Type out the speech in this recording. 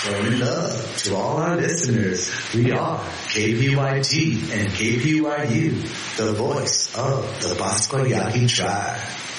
showing love to all our listeners. We are KPYT and KPYU, the voice of the Bosco Yaqui tribe.